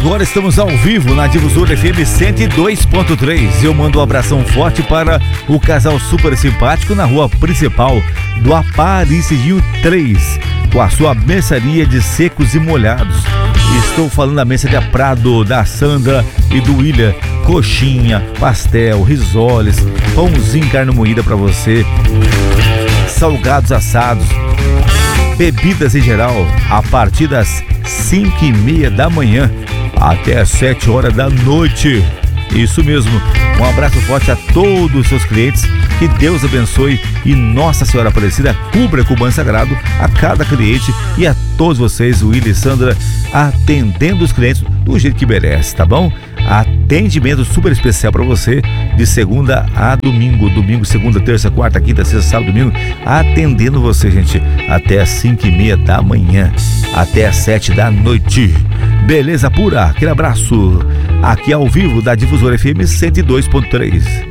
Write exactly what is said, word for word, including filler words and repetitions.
Agora estamos ao vivo na Difusora F M cento e dois ponto três. Eu mando um abração forte para o casal super simpático na rua principal do Aparecidinho três, com a sua mercearia de secos e molhados. Estou falando da mercearia Prado, da Sandra e do William. Coxinha, pastel, risoles, pãozinho, carne moída para você, salgados assados, bebidas em geral, a partir das cinco e meia da manhã até as sete horas da noite. Isso mesmo. Um abraço forte a todos os seus clientes. Que Deus abençoe e Nossa Senhora Aparecida cubra com o banho sagrado a cada cliente e a todos vocês, William e Sandra, atendendo os clientes do jeito que merece, tá bom? Atendimento super especial para você de segunda a domingo, domingo, segunda, terça, quarta, quinta, sexta, sábado, domingo, atendendo você, gente, até as cinco e meia da manhã, até as sete da noite. Beleza pura? Aquele abraço aqui ao vivo da Difusora F M cento e dois ponto três.